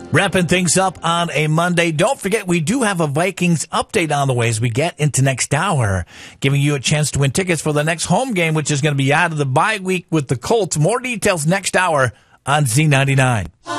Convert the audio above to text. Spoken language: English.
Wrapping things up on a Monday. Don't forget, we do have a Vikings update on the way as we get into next hour, giving you a chance to win tickets for the next home game, which is going to be out of the bye week with the Colts. More details next hour on Z99.